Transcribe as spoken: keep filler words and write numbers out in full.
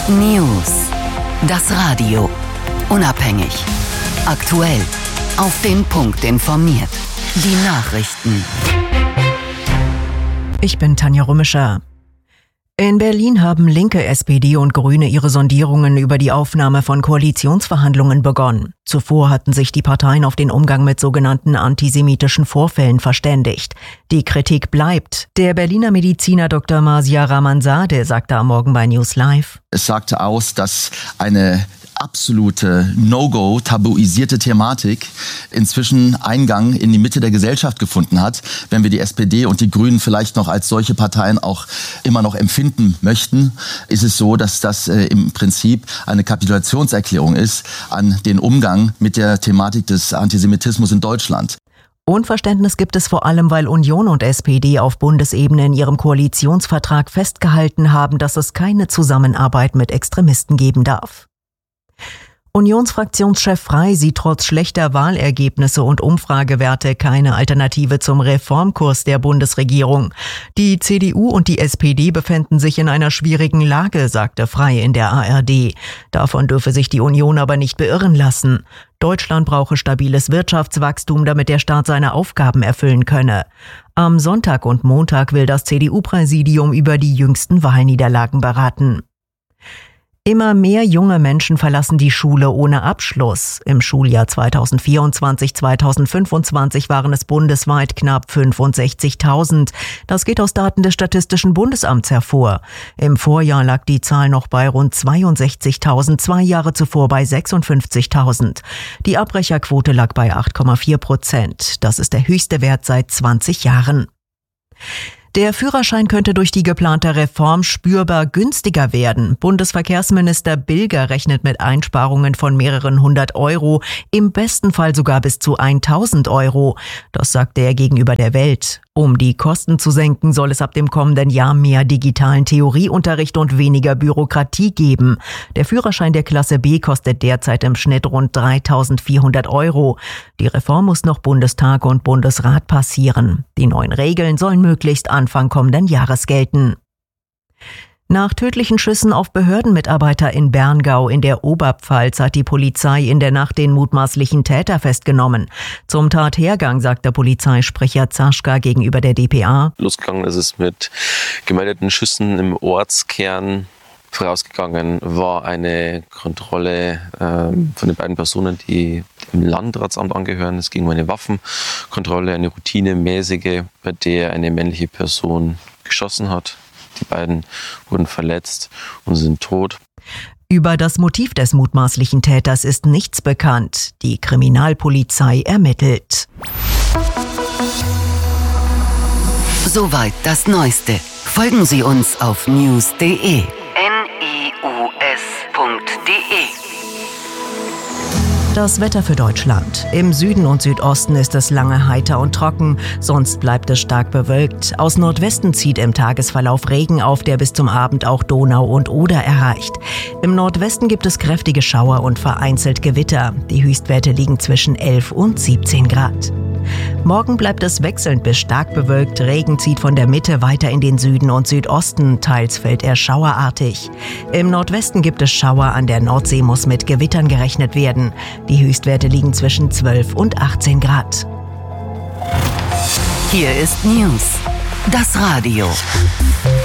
News. Das Radio. Unabhängig. Aktuell. Auf den Punkt informiert. Die Nachrichten. Ich bin Tanja Rummischer. In Berlin haben Linke, S P D und Grüne ihre Sondierungen über die Aufnahme von Koalitionsverhandlungen begonnen. Zuvor hatten sich die Parteien auf den Umgang mit sogenannten antisemitischen Vorfällen verständigt. Die Kritik bleibt. Der Berliner Mediziner Doktor Marzieh Ramanzadeh sagte am Morgen bei News Live: Es sagte aus, dass eine absolute No-Go, tabuisierte Thematik inzwischen Eingang in die Mitte der Gesellschaft gefunden hat. Wenn wir die S P D und die Grünen vielleicht noch als solche Parteien auch immer noch empfinden möchten, ist es so, dass das äh, im Prinzip eine Kapitulationserklärung ist an den Umgang mit der Thematik des Antisemitismus in Deutschland. Unverständnis gibt es vor allem, weil Union und S P D auf Bundesebene in ihrem Koalitionsvertrag festgehalten haben, dass es keine Zusammenarbeit mit Extremisten geben darf. Unionsfraktionschef Frey sieht trotz schlechter Wahlergebnisse und Umfragewerte keine Alternative zum Reformkurs der Bundesregierung. Die C D U und die S P D befänden sich in einer schwierigen Lage, sagte Frey in der A R D. Davon dürfe sich die Union aber nicht beirren lassen. Deutschland brauche stabiles Wirtschaftswachstum, damit der Staat seine Aufgaben erfüllen könne. Am Sonntag und Montag will das C D U-Präsidium über die jüngsten Wahlniederlagen beraten. Immer mehr junge Menschen verlassen die Schule ohne Abschluss. Im Schuljahr zweitausendvierundzwanzig zweitausendfünfundzwanzig waren es bundesweit knapp fünfundsechzigtausend. Das geht aus Daten des Statistischen Bundesamts hervor. Im Vorjahr lag die Zahl noch bei rund zweiundsechzigtausend, zwei Jahre zuvor bei sechsundfünfzigtausend. Die Abbrecherquote lag bei acht Komma vier Prozent. Das ist der höchste Wert seit zwanzig Jahren. Der Führerschein könnte durch die geplante Reform spürbar günstiger werden. Bundesverkehrsminister Bilger rechnet mit Einsparungen von mehreren hundert Euro, im besten Fall sogar bis zu tausend Euro. Das sagte er gegenüber der Welt. Um die Kosten zu senken, soll es ab dem kommenden Jahr mehr digitalen Theorieunterricht und weniger Bürokratie geben. Der Führerschein der Klasse B kostet derzeit im Schnitt rund dreitausendvierhundert Euro. Die Reform muss noch Bundestag und Bundesrat passieren. Die neuen Regeln sollen möglichst Anfang kommenden Jahres gelten. Nach tödlichen Schüssen auf Behördenmitarbeiter in Berngau in der Oberpfalz hat die Polizei in der Nacht den mutmaßlichen Täter festgenommen. Zum Tathergang sagt der Polizeisprecher Zaschka gegenüber der D P A: Losgegangen ist es mit gemeldeten Schüssen im Ortskern. Vorausgegangen war eine Kontrolle ähm, von den beiden Personen, die dem Landratsamt angehören. Es ging um eine Waffenkontrolle, eine routinemäßige, bei der eine männliche Person geschossen hat. Die beiden wurden verletzt und sind tot. Über das Motiv des mutmaßlichen Täters ist nichts bekannt. Die Kriminalpolizei ermittelt. Soweit das Neueste. Folgen Sie uns auf news punkt de. N I U S punkt de. Das Wetter für Deutschland. Im Süden und Südosten ist es lange heiter und trocken, sonst bleibt es stark bewölkt. Aus Nordwesten zieht im Tagesverlauf Regen auf, der bis zum Abend auch Donau und Oder erreicht. Im Nordwesten gibt es kräftige Schauer und vereinzelt Gewitter. Die Höchstwerte liegen zwischen elf und siebzehn Grad. Morgen bleibt es wechselnd bis stark bewölkt. Regen zieht von der Mitte weiter in den Süden und Südosten. Teils fällt er schauerartig. Im Nordwesten gibt es Schauer. An der Nordsee muss mit Gewittern gerechnet werden. Die Höchstwerte liegen zwischen zwölf und achtzehn Grad. Hier ist News. Das Radio.